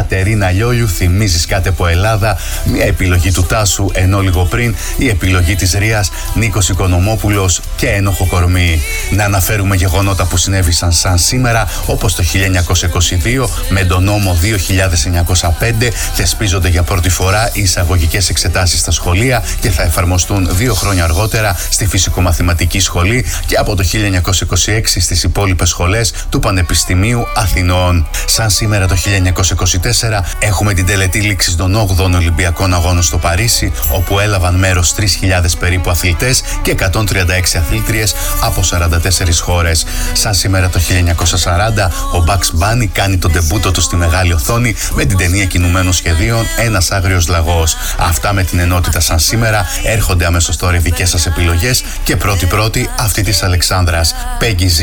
Κατερίνα Λιόλιου, θυμίζεις κάτι από Ελλάδα, μια επιλογή του Τάσου, ενώ λίγο πριν η επιλογή της Ρίας, Νίκος Οικονομόπουλος και Ένοχο Κορμί. Να αναφέρουμε γεγονότα που συνέβησαν σαν σήμερα, όπως το 1922 με τον νόμο 2905 θεσπίζονται για πρώτη φορά οι εισαγωγικές εξετάσεις στα σχολεία και θα εφαρμοστούν 2 χρόνια αργότερα στη Φυσικομαθηματική Σχολή και από το 1926 στις υπόλοιπες σχολές του Πανεπιστημίου Αθηνών. Σαν σήμερα το 1924 έχουμε την τελετή λήξης των 8ων Ολυμπιακών Αγώνων στο Παρίσι, όπου έλαβαν μέρος 3.000 περίπου αθλητές και 136 αθλήτριες από 44 χώρες. Σαν σήμερα το 1940 ο Bugs Bunny κάνει τον ντεμπούτο του στη μεγάλη οθόνη με την ταινία κινουμένων σχεδίων «Ένας άγριος λαγός». Αυτά με την ενότητα σαν σήμερα. Έρχονται αμέσως τώρα οι δικές σας επιλογές και πρώτη αυτή της Αλεξάνδρας. Peggy Z.